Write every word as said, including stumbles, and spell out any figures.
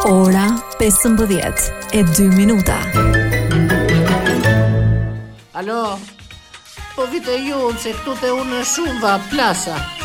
Ora pesëmbëdhjetë e dy minuta. Alo, po vite ju se këtu te unë shumë va plasa.